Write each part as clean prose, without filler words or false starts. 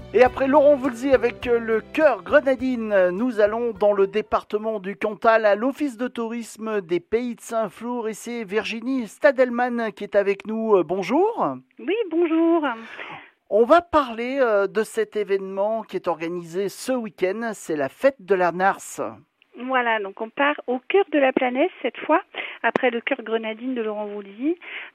Et après Laurent Voulzy avec le Cœur Grenadine, nous allons dans le département du Cantal à l'Office de tourisme des Pays de Saint-Flour et c'est Virginie Stadelman qui est avec nous. Bonjour. Oui, bonjour. On va parler de cet événement qui est organisé ce week-end, c'est la fête de la Narce. Voilà, donc on part au cœur de la planète cette fois, après le Cœur Grenadine de Laurent Voulzy.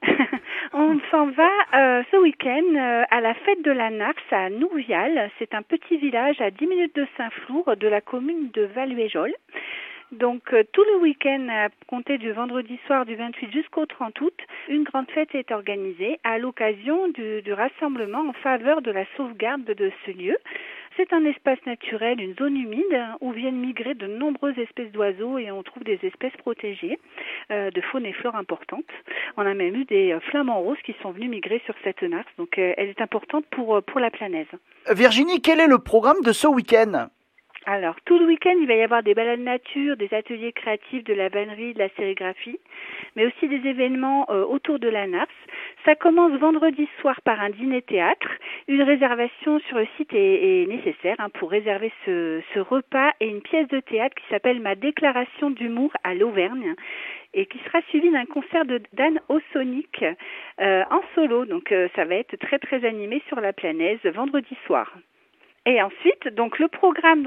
On s'en va ce week-end à la fête de la Narce à Nouvial. C'est un petit village à 10 minutes de Saint-Flour, de la commune de Valuéjol. Donc tout le week-end, à compter du vendredi soir du 28 jusqu'au 30 août, une grande fête est organisée à l'occasion du rassemblement en faveur de la sauvegarde de ce lieu. C'est un espace naturel, une zone humide où viennent migrer de nombreuses espèces d'oiseaux et on trouve des espèces protégées de faune et flore importantes. On a même eu des flamants roses qui sont venus migrer sur cette narce, donc elle est importante pour la planaise. Virginie, quel est le programme de ce week-end ? Alors, tout le week-end, il va y avoir des balades nature, des ateliers créatifs, de la vannerie, de la sérigraphie, mais aussi des événements autour de la Narce. Ça commence vendredi soir par un dîner-théâtre. Une réservation sur le site est nécessaire pour réserver ce repas et une pièce de théâtre qui s'appelle Ma déclaration d'humour à l'Auvergne et qui sera suivi d'un concert de Dan Osonic en solo. Donc, ça va être très, très animé sur la planaise vendredi soir. Et ensuite, donc le programme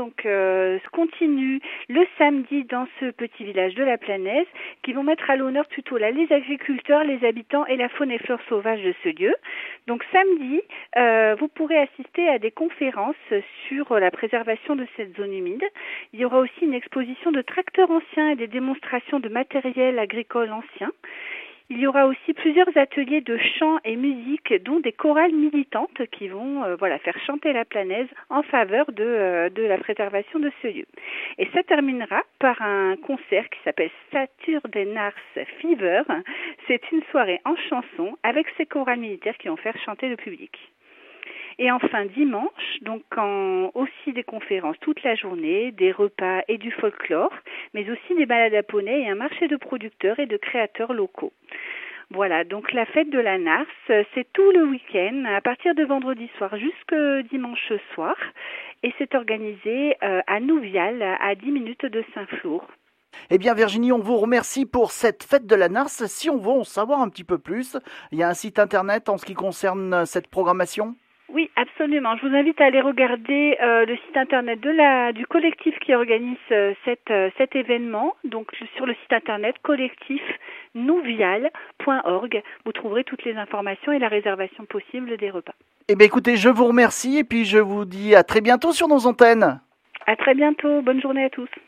continue le samedi dans ce petit village de la Planaise, qui vont mettre à l'honneur plutôt là les agriculteurs, les habitants et la faune et flore sauvage de ce lieu. Donc samedi, vous pourrez assister à des conférences sur la préservation de cette zone humide. Il y aura aussi une exposition de tracteurs anciens et des démonstrations de matériel agricole ancien. Il y aura aussi plusieurs ateliers de chant et musique, dont des chorales militantes qui vont faire chanter la planaise en faveur de la préservation de ce lieu. Et ça terminera par un concert qui s'appelle Saturday Narce Fever. C'est une soirée en chanson avec ces chorales militaires qui vont faire chanter le public. Et enfin dimanche, donc aussi des conférences toute la journée, des repas et du folklore, mais aussi des balades à poney et un marché de producteurs et de créateurs locaux. Voilà, donc la fête de la Narce, c'est tout le week-end, à partir de vendredi soir jusqu'au dimanche soir, et c'est organisé à Nouvial, à 10 minutes de Saint-Flour. Eh bien Virginie, on vous remercie pour cette fête de la Narce. Si on veut en savoir un petit peu plus, il y a un site internet en ce qui concerne cette programmation ? Oui, absolument. Je vous invite à aller regarder le site internet du collectif qui organise cet événement. Donc sur le site internet collectifnouvial.org, vous trouverez toutes les informations et la réservation possible des repas. Eh bien écoutez, je vous remercie et puis je vous dis à très bientôt sur nos antennes. À très bientôt. Bonne journée à tous.